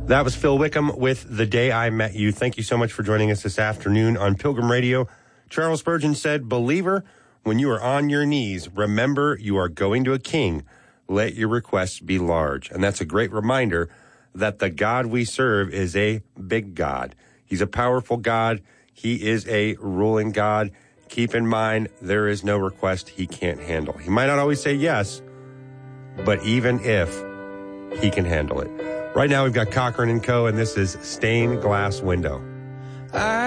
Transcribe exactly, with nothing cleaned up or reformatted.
That was Phil Wickham with The Day I Met You. Thank you so much for joining us this afternoon on Pilgrim Radio. Charles Spurgeon said, "Believer, when you are on your knees, remember you are going to a king. Let your requests be large." And that's a great reminder that the God we serve is a big God. He's a powerful God. He is a ruling God. Keep in mind, there is no request he can't handle. He might not always say yes, but even if, he can handle it. Right now, we've got Cochran and Co., and this is Stained Glass Window. I